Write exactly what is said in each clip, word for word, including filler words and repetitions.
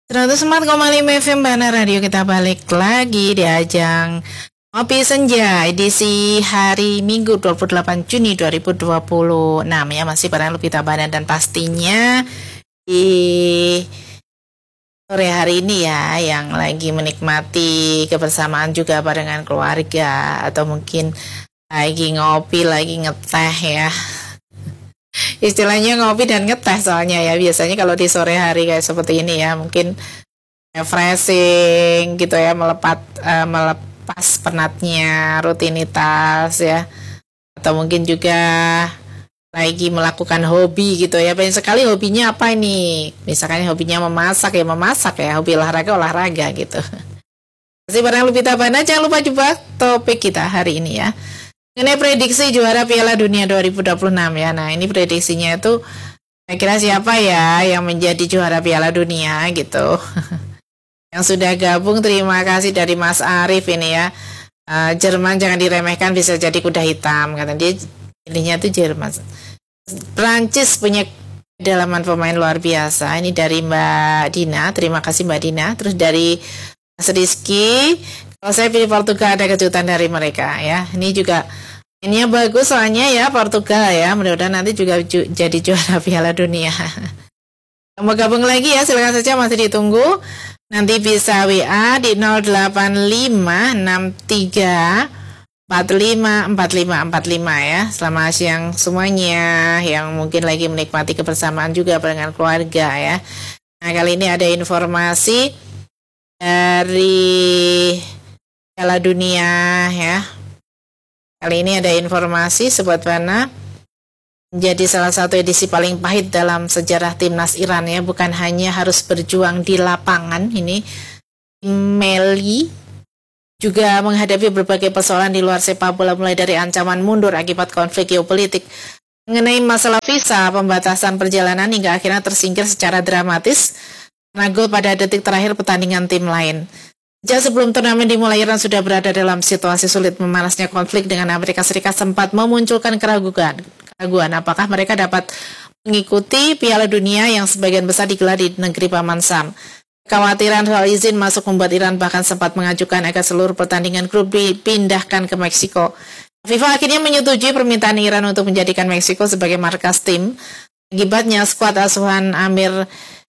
seratus empat koma lima F M Bana Radio, kita balik lagi di ajang Ngopi Senja edisi hari Minggu dua puluh delapan Juni dua ribu dua puluh enam ya, masih bareng Lupita Bana, dan pastinya di sore hari ini ya yang lagi menikmati kebersamaan juga barengan keluarga, atau mungkin lagi ngopi, lagi ngeteh ya. Istilahnya ngopi dan ngeteh soalnya ya, biasanya kalau di sore hari kayak seperti ini ya, mungkin refreshing gitu ya, melepat uh, melepas penatnya rutinitas ya, atau mungkin juga lagi melakukan hobi gitu ya. Banyak sekali hobinya apa ini, misalkan hobinya memasak ya memasak ya, hobi olahraga olahraga gitu. Masih bareng Lupita Bana, jangan lupa juga topik kita hari ini ya, ini prediksi juara Piala Dunia dua ribu dua puluh enam ya. Nah ini prediksinya itu kira-kira siapa ya yang menjadi juara Piala Dunia gitu. Yang sudah gabung, terima kasih dari Mas Arif ini ya. uh, Jerman jangan diremehkan, bisa jadi kuda hitam, kata dia. Ininya tuh Jerman. Prancis punya kedalaman pemain luar biasa. Ini dari Mbak Dina, terima kasih Mbak Dina. Terus dari Mas Rizky, kalau saya pilih Portugal, ada kejutan dari mereka ya. Ini juga ini bagus soalnya ya, Portugal ya. Mudah-mudahan nanti juga ju- jadi juara Piala Dunia. Mau gabung lagi ya, silakan saja, masih ditunggu. Nanti bisa W A di nol delapan lima enam tiga empat lima empat lima empat lima ya. Selamat siang semuanya yang mungkin lagi menikmati kebersamaan juga dengan keluarga ya. Nah kali ini ada informasi dari Piala Dunia ya. Kali ini ada informasi Sobat Bana, menjadi salah satu edisi paling pahit dalam sejarah timnas Iran ya. Bukan hanya harus berjuang di lapangan, ini Meli juga menghadapi berbagai persoalan di luar sepak bola, mulai dari ancaman mundur akibat konflik geopolitik, mengenai masalah visa, pembatasan perjalanan, hingga akhirnya tersingkir secara dramatis karena gol pada detik terakhir pertandingan tim lain. Sejak sebelum turnamen dimulai, Iran sudah berada dalam situasi sulit. Memanasnya konflik dengan Amerika Serikat sempat memunculkan keraguan, keraguan apakah mereka dapat mengikuti Piala Dunia yang sebagian besar digelar di negeri Paman Sam. Kekhawatiran soal izin masuk membuat Iran bahkan sempat mengajukan agar seluruh pertandingan grup dipindahkan ke Meksiko. FIFA akhirnya menyetujui permintaan Iran untuk menjadikan Meksiko sebagai markas tim. Akibatnya skuad asuhan Amir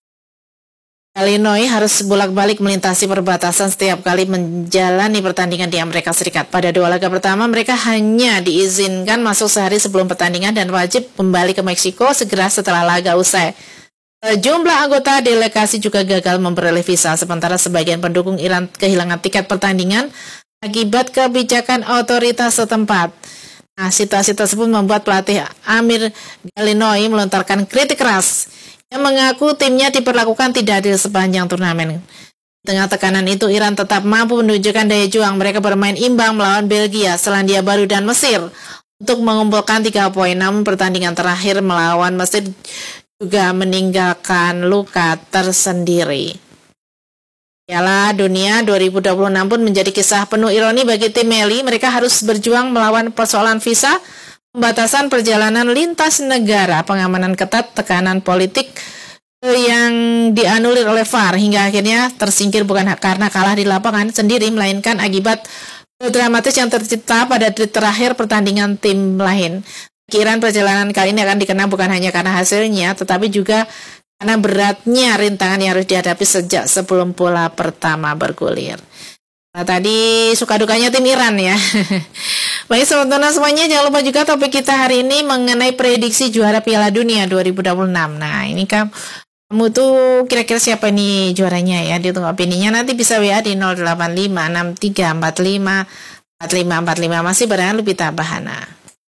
Illinois harus bolak-balik melintasi perbatasan setiap kali menjalani pertandingan di Amerika Serikat. Pada dua laga pertama, mereka hanya diizinkan masuk sehari sebelum pertandingan dan wajib kembali ke Meksiko segera setelah laga usai. Jumlah anggota delegasi juga gagal memperoleh visa, sementara sebagian pendukung Iran kehilangan tiket pertandingan akibat kebijakan otoritas setempat. Nah, situasi tersebut membuat pelatih Amir Illinois melontarkan kritik keras yang mengaku timnya diperlakukan tidak adil sepanjang turnamen. Di tengah tekanan itu, Iran tetap mampu menunjukkan daya juang. Mereka bermain imbang melawan Belgia, Selandia Baru, dan Mesir untuk mengumpulkan tiga poin. Namun pertandingan terakhir melawan Mesir juga meninggalkan luka tersendiri. Piala Dunia dua ribu dua puluh enam pun menjadi kisah penuh ironi bagi tim Meli. Mereka harus berjuang melawan persoalan visa, pembatasan perjalanan lintas negara, pengamanan ketat, tekanan politik yang dianulir oleh V A R, hingga akhirnya tersingkir bukan karena kalah di lapangan sendiri, melainkan akibat dramatis yang tercipta pada detik terakhir pertandingan tim lain. Iran, perjalanan kali ini akan dikenang bukan hanya karena hasilnya, tetapi juga karena beratnya rintangan yang harus dihadapi sejak sebelum bola pertama bergulir. Nah tadi suka dukanya tim Iran ya. Baik sobat-sobat semuanya, jangan lupa juga topik kita hari ini mengenai prediksi juara Piala Dunia dua ribu dua puluh enam. Nah ini kan kamu tuh kira-kira siapa nih juaranya ya? Ditunggu opininya, nanti bisa W A di nol delapan lima enam tiga empat lima empat lima empat lima. Masih bareng Lupita Bana.